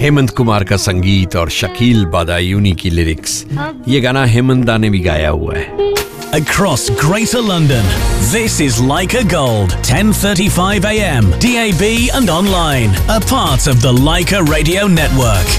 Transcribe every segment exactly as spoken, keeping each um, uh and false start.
हेमंत कुमार का संगीत और शकील बादायूनी की लिरिक्स। ये गाना हेमंत दा ने भी गाया हुआ है। Across Greater London, this is Leica Gold, ten thirty-five a m, D A B and online, a part of the Leica Radio Network.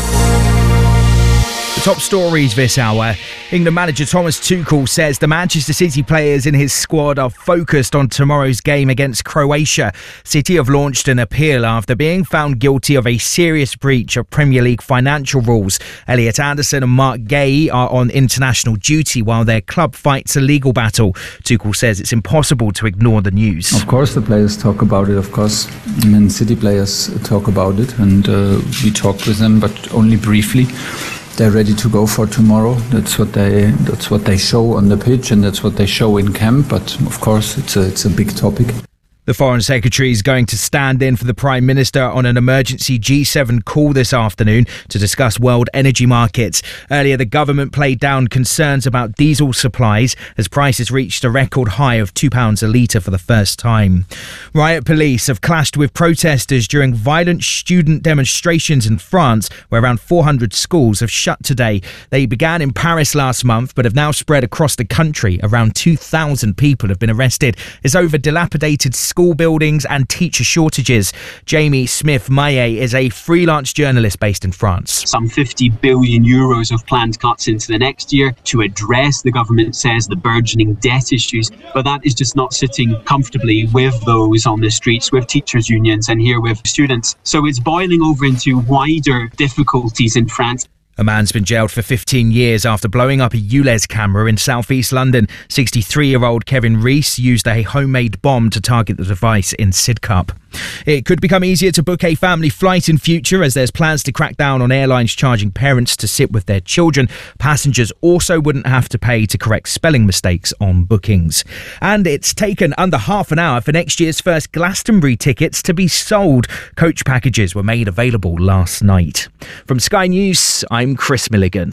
Top stories this hour. England manager Thomas Tuchel says the Manchester City players in his squad are focused on tomorrow's game against Croatia. City have launched an appeal after being found guilty of a serious breach of Premier League financial rules. Elliot Anderson and Mark Gay are on international duty while their club fights a legal battle. Tuchel says it's impossible to ignore the news. Of course the players talk about it, of course. I mean, City players talk about it, and uh, we talk with them, but only briefly. They're ready to go for tomorrow. That's what they that's what they show on the pitch, and that's what they show in camp. But of course, it's a it's a big topic. The Foreign Secretary is going to stand in for the Prime Minister on an emergency G seven call this afternoon to discuss world energy markets. Earlier, the government played down concerns about diesel supplies as prices reached a record high of two pounds a litre for the first time. Riot police have clashed with protesters during violent student demonstrations in France, where around four hundred schools have shut today. They began in Paris last month, but have now spread across the country. Around two thousand people have been arrested. It's over dilapidated school buildings and teacher shortages. Jamie Smith-Maillet is a freelance journalist based in France. Some fifty billion euros of planned cuts into the next year to address, the government says, the burgeoning debt issues. But that is just not sitting comfortably with those on the streets, with teachers' unions and here with students. So it's boiling over into wider difficulties in France. A man's been jailed for fifteen years after blowing up a ULEZ camera in southeast London. sixty-three-year-old Kevin Rees used a homemade bomb to target the device in Sidcup. It could become easier to book a family flight in future as there's plans to crack down on airlines charging parents to sit with their children. Passengers also wouldn't have to pay to correct spelling mistakes on bookings. And it's taken under half an hour for next year's first Glastonbury tickets to be sold. Coach packages were made available last night. From Sky News, I'm Chris Milligan.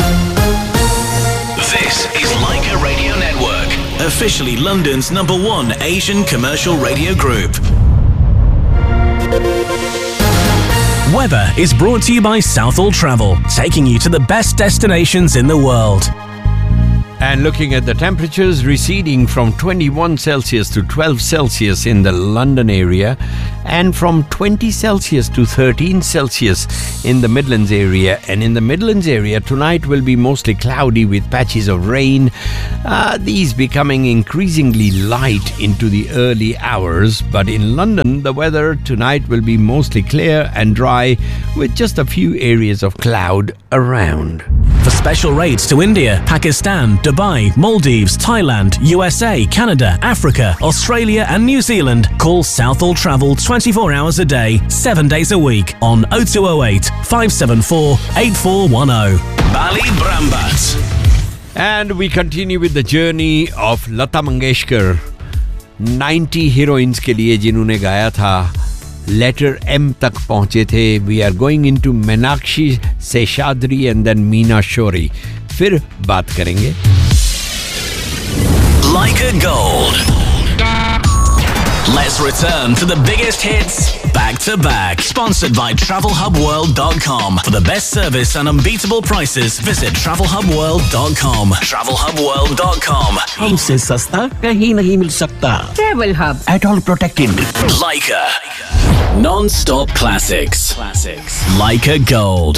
This is Leica Radio Network, officially London's number one Asian commercial radio group. Weather is brought to you by Southall Travel, taking you to the best destinations in the world. And looking at the temperatures, receding from twenty-one Celsius to twelve Celsius in the London area, and from twenty Celsius to thirteen Celsius in the Midlands area. And in the Midlands area, tonight will be mostly cloudy with patches of rain, uh, these becoming increasingly light into the early hours. But in London, the weather tonight will be mostly clear and dry, with just a few areas of cloud around. For special rates to India, Pakistan, Dubai, Maldives, Thailand, U S A, Canada, Africa, Australia and New Zealand, call Southall Travel twenty-four hours a day, seven days a week on oh two oh eight, five seven four, eight four one oh. Bali Brambat. And we continue with the journey of Lata Mangeshkar, ninety heroines के लिए जिन्होंने गाया था, letter M तक पहुंचे थे. We are going into Meenakshi Seshadri and then Meena शोरी. फिर बात करेंगे. Leica Gold. Let's return to the biggest hits back to back. Sponsored by travel hub world dot com. For the best service and unbeatable prices, visit travel hub world dot com. travel hub world dot com. हमसे सस्ता कहीं नहीं मिल सकता. Travel Hub. At all protected. Leica. Non-stop classics. Classics. Leica Gold.